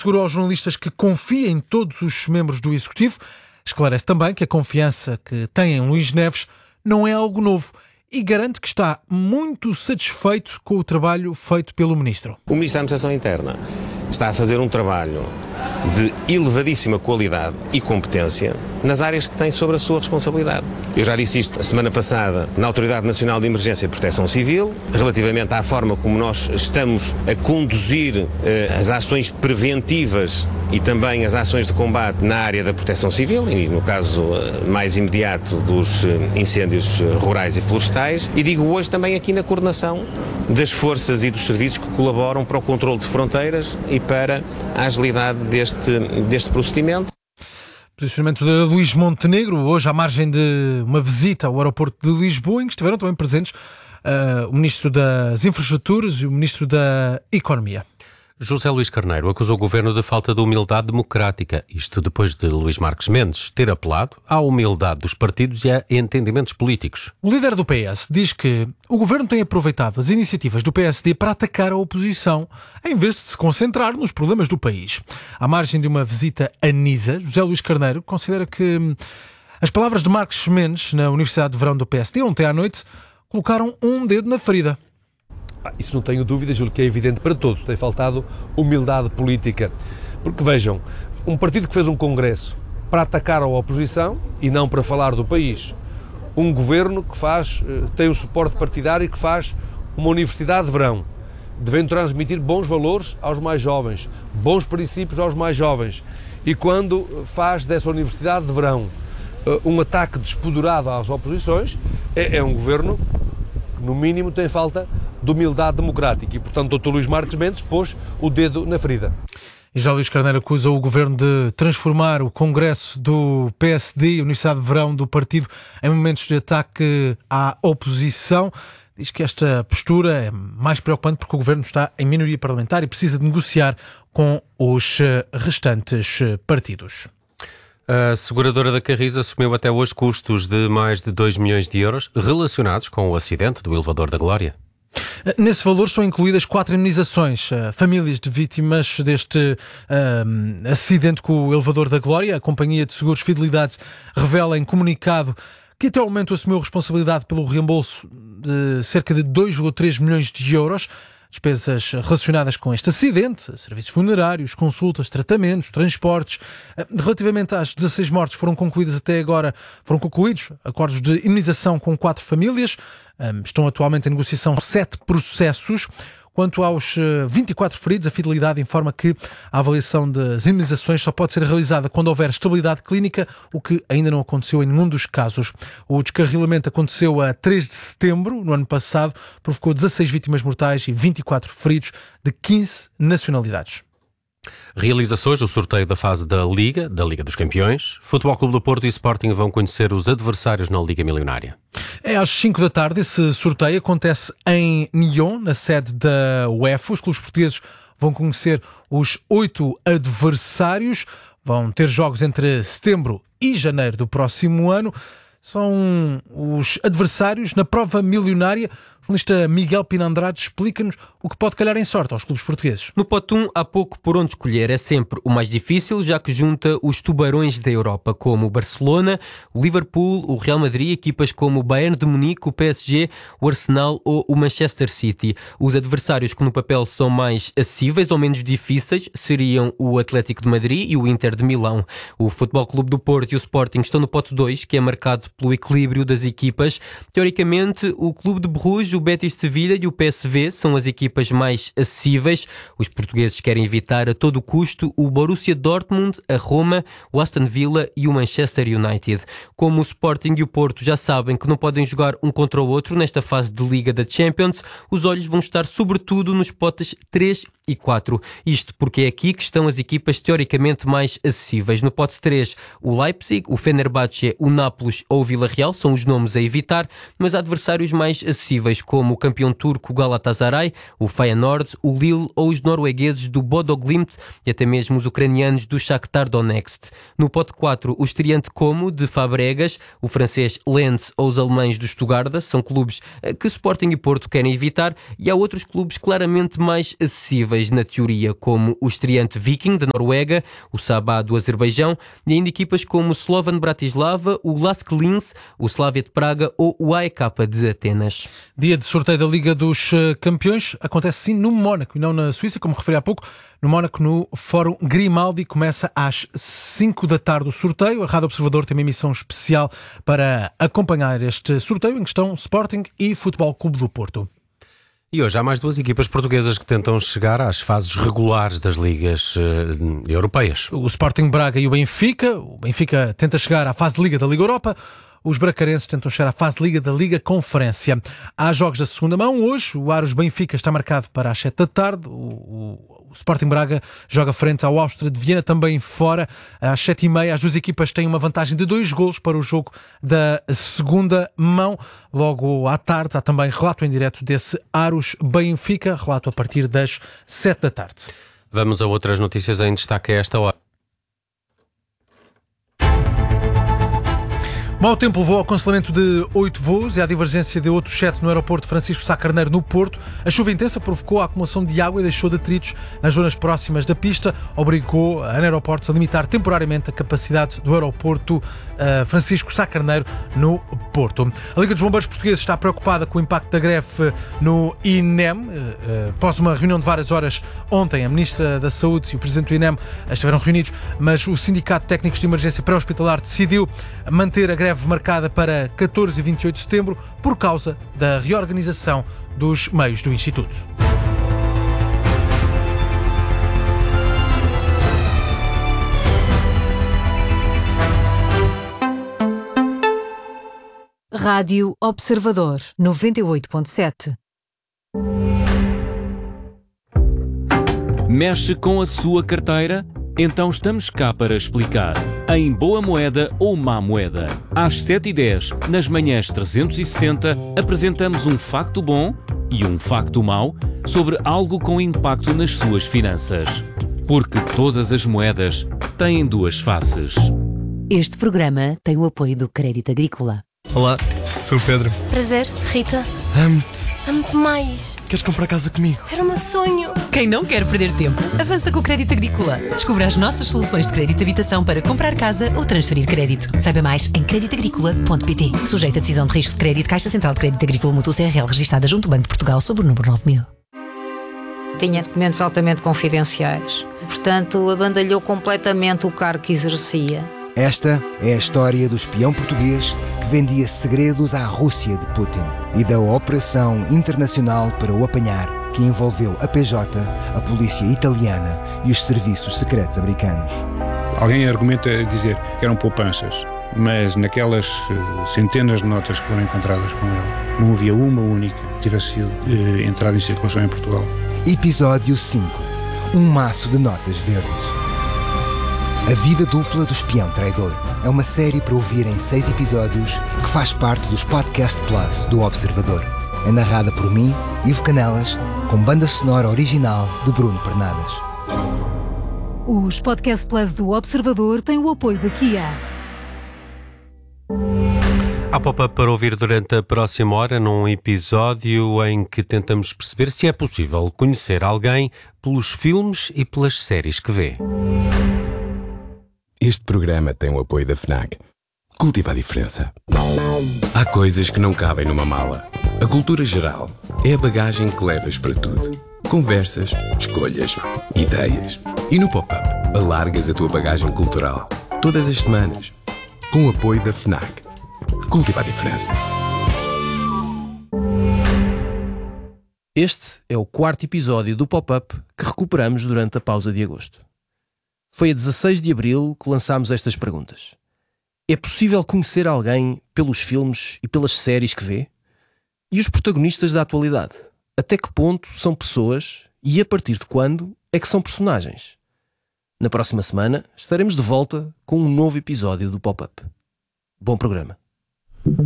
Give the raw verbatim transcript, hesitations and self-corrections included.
assegurou aos jornalistas que confia em todos os membros do Executivo. Esclarece também que a confiança que tem em Luís Neves não é algo novo e garante que está muito satisfeito com o trabalho feito pelo Ministro. O Ministro da Administração Interna está a fazer um trabalho de elevadíssima qualidade e competência nas áreas que tem sobre a sua responsabilidade. Eu já disse isto a semana passada na Autoridade Nacional de Emergência e Proteção Civil, relativamente à forma como nós estamos a conduzir eh, as ações preventivas e também as ações de combate na área da proteção civil, e no caso eh, mais imediato dos eh, incêndios rurais e florestais, e digo hoje também aqui na coordenação das forças e dos serviços que colaboram para o controle de fronteiras e para a agilidade deste, deste procedimento. Posicionamento de Luís Montenegro, hoje à margem de uma visita ao aeroporto de Lisboa, em que estiveram também presentes uh, o Ministro das Infraestruturas e o Ministro da Economia. José Luís Carneiro acusou o Governo de falta de humildade democrática, isto depois de Luís Marques Mendes ter apelado à humildade dos partidos e a entendimentos políticos. O líder do P S diz que o Governo tem aproveitado as iniciativas do P S D para atacar a oposição, em vez de se concentrar nos problemas do país. À margem de uma visita a Nisa, José Luís Carneiro considera que as palavras de Marques Mendes na Universidade de Verão do P S D ontem à noite colocaram um dedo na ferida. Isso não tenho dúvidas, julgo que é evidente para todos. Tem faltado humildade política. Porque vejam, um partido que fez um congresso para atacar a oposição e não para falar do país. Um governo que faz, tem um suporte partidário e que faz uma universidade de verão. Devendo transmitir bons valores aos mais jovens, bons princípios aos mais jovens. E quando faz dessa universidade de verão um ataque despoderado às oposições, é, é um governo que, no mínimo, tem falta de humildade democrática e, portanto, o doutor Luís Marques Mendes pôs o dedo na ferida. E já Luís Carneiro acusa o Governo de transformar o Congresso do P S D, a Universidade de Verão do partido, em momentos de ataque à oposição. Diz que esta postura é mais preocupante porque o Governo está em minoria parlamentar e precisa de negociar com os restantes partidos. A seguradora da Carris assumiu até hoje custos de mais de dois milhões de euros relacionados com o acidente do elevador da Glória. Nesse valor estão incluídas quatro indemnizações a famílias de vítimas deste um, acidente com o elevador da Glória. A Companhia de Seguros Fidelidade revela em comunicado que até ao momento assumiu responsabilidade pelo reembolso de cerca de dois vírgula três milhões de euros. Despesas relacionadas com este acidente, serviços funerários, consultas, tratamentos, transportes. Relativamente às dezasseis mortes, foram concluídas até agora, foram concluídos acordos de indemnização com quatro famílias. Estão atualmente em negociação sete processos. Quanto aos vinte e quatro feridos, a Fidelidade informa que a avaliação das indemnizações só pode ser realizada quando houver estabilidade clínica, o que ainda não aconteceu em nenhum dos casos. O descarrilamento aconteceu a três de setembro, no ano passado, provocou dezasseis vítimas mortais e vinte e quatro feridos de quinze nacionalidades. Realiza-se hoje o sorteio da fase da Liga, da Liga dos Campeões. Futebol Clube do Porto e Sporting vão conhecer os adversários na Liga Milionária. É às cinco da tarde, esse sorteio acontece em Nyon, na sede da UEFA. Os clubes portugueses vão conhecer os oito adversários. Vão ter jogos entre setembro e janeiro do próximo ano. São os adversários na prova milionária. O jornalista Miguel Pina Andrade explica-nos o que pode calhar em sorte aos clubes portugueses. No pote um há pouco por onde escolher. É sempre o mais difícil, já que junta os tubarões da Europa, como o Barcelona, o Liverpool, o Real Madrid, equipas como o Bayern de Munique, o P S G, o Arsenal ou o Manchester City. Os adversários que no papel são mais acessíveis ou menos difíceis seriam o Atlético de Madrid e o Inter de Milão. O Futebol Clube do Porto e o Sporting estão no pote dois, que é marcado pelo equilíbrio das equipas. Teoricamente, o Clube de Bruges, o Betis de Sevilha e o P S V são as equipas mais acessíveis. Os portugueses querem evitar a todo custo o Borussia Dortmund, a Roma, o Aston Villa e o Manchester United. Como o Sporting e o Porto já sabem que não podem jogar um contra o outro nesta fase de Liga da Champions, os olhos vão estar sobretudo nos potes três e quatro. Isto porque é aqui que estão as equipas teoricamente mais acessíveis. No pote três, o Leipzig, o Fenerbahçe, o Nápoles ou o Villarreal são os nomes a evitar, mas há adversários mais acessíveis como o campeão turco Galatasaray, o Feyenoord, o Lille ou os noruegueses do Bodo Glimt e até mesmo os ucranianos do Shakhtar Donetsk. No pote quatro, o estreante Como de Fabregas, o francês Lens ou os alemães do Stuttgart são clubes que Sporting e Porto querem evitar, e há outros clubes claramente mais acessíveis. impossíveis na teoria, como o estreante Viking da Noruega, o Sabah do Azerbaijão e ainda equipas como o Slovan Bratislava, o Lask Linz, o Slavia de Praga ou o A E K de Atenas. Dia de sorteio da Liga dos Campeões acontece sim no Mónaco e não na Suíça, como referi há pouco. No Mónaco, no Fórum Grimaldi, começa às cinco da tarde o sorteio. A Rádio Observador tem uma emissão especial para acompanhar este sorteio, em questão Sporting e Futebol Clube do Porto. E hoje há mais duas equipas portuguesas que tentam chegar às fases regulares das ligas uh, europeias. O Sporting Braga e o Benfica. O Benfica tenta chegar à fase de Liga da Liga Europa. Os bracarenses tentam chegar à fase de Liga da Liga Conferência. Há jogos da segunda mão. Hoje o Aros Benfica está marcado para as sete da tarde. O, o, o Sporting Braga joga frente ao Áustria de Viena, também fora, às sete e meia. As duas equipas têm uma vantagem de dois golos para o jogo da segunda mão. Logo à tarde há também relato em direto desse Aros Benfica, relato a partir das sete da tarde. Vamos a outras notícias em destaque a esta hora. Mau tempo levou ao cancelamento de oito voos e à divergência de outros sete no aeroporto Francisco Sá Carneiro, no Porto. A chuva intensa provocou a acumulação de água e deixou detritos nas zonas próximas da pista, obrigou a aeroportos a limitar temporariamente a capacidade do aeroporto uh, Francisco Sá Carneiro, no Porto. A Liga dos Bombeiros Portugueses está preocupada com o impacto da greve no I N E M. Uh, após uma reunião de várias horas ontem, a Ministra da Saúde e o Presidente do I N E M estiveram reunidos, mas o Sindicato de Técnicos de Emergência Pré-Hospitalar decidiu manter a greve marcada para catorze e vinte e oito de setembro por causa da reorganização dos meios do Instituto. Rádio Observador noventa e oito ponto sete. Mexe com a sua carteira? Então estamos cá para explicar. Em boa moeda ou má moeda. Às sete e dez, nas manhãs trezentos e sessenta, apresentamos um facto bom e um facto mau sobre algo com impacto nas suas finanças. Porque todas as moedas têm duas faces. Este programa tem o apoio do Crédito Agrícola. Olá, sou o Pedro. Prazer, Rita. Amo-te. Amo-te mais. Queres comprar casa comigo? Era o meu sonho. Quem não quer perder tempo, avança com o Crédito Agrícola. Descubra as nossas soluções de crédito de habitação para comprar casa ou transferir crédito. Saiba mais em crédito agrícola ponto pt. Sujeito a decisão de risco de crédito, Caixa Central de Crédito Agrícola Mútuo C R L, registada junto ao Banco de Portugal sob o número nove mil. Tinha documentos altamente confidenciais. Portanto, abandalhou completamente o cargo que exercia. Esta é a história do espião português que vendia segredos à Rússia de Putin e da operação internacional para o apanhar, que envolveu a P J, a polícia italiana e os serviços secretos americanos. Alguém argumenta dizer que eram poupanças, mas naquelas centenas de notas que foram encontradas com ele, não havia uma única que tivesse sido eh, entrada em circulação em Portugal. Episódio cinco. Um maço de notas verdes. A Vida Dupla do Espião Traidor é uma série para ouvir em seis episódios que faz parte dos Podcast Plus do Observador. É narrada por mim, Ivo Canelas, com banda sonora original de Bruno Pernadas. Os Podcast Plus do Observador têm o apoio da Kia. Há pop-up para ouvir durante a próxima hora, num episódio em que tentamos perceber se é possível conhecer alguém pelos filmes e pelas séries que vê. Este programa tem o apoio da FNAC. Cultiva a diferença. Há coisas que não cabem numa mala. A cultura geral é a bagagem que levas para tudo. Conversas, escolhas, ideias. E no Pop-Up, alargas a tua bagagem cultural. Todas as semanas. Com o apoio da FNAC. Cultiva a diferença. Este é o quarto episódio do Pop-Up que recuperamos durante a pausa de agosto. Foi a dezasseis de abril que lançámos estas perguntas. É possível conhecer alguém pelos filmes e pelas séries que vê? E os protagonistas da atualidade? Até que ponto são pessoas e a partir de quando é que são personagens? Na próxima semana estaremos de volta com um novo episódio do Pop-Up. Bom programa.